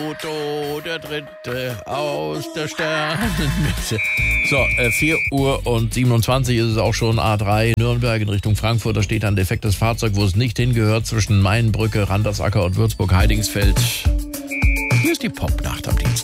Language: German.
Pluto, der Dritte aus der Sternenmitte. So, 4:27 ist es auch schon, A3 Nürnberg in Richtung Frankfurt. Da steht ein defektes Fahrzeug, wo es nicht hingehört, zwischen Mainbrücke, Randersacker und Würzburg-Heidingsfeld. Hier ist die Popnacht am Dienstag.